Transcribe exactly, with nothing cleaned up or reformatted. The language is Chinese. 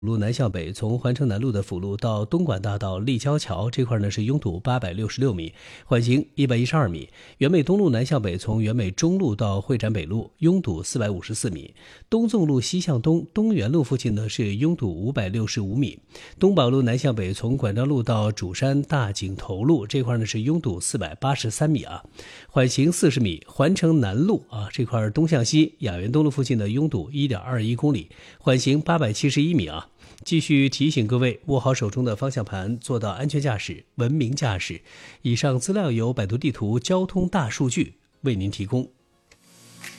路南向北，从环城南路的辅路到东莞大道立交桥这块呢是拥堵八百六十六米，缓行一百一十二米。原美东路南向北，从原美中路到会展北路拥堵四百五十四米。东纵路西向东，东园路附近呢是拥堵五百六十五米。东宝路南向北，从管章路到主山大井头路这块呢是拥堵四百八十三米啊，缓行四十米。环城南路啊这块东向西，雅园东路附近的拥堵一点二一公里，缓行八百七十一米啊。继续提醒各位，握好手中的方向盘，做到安全驾驶、文明驾驶。以上资料由百度地图交通大数据为您提供。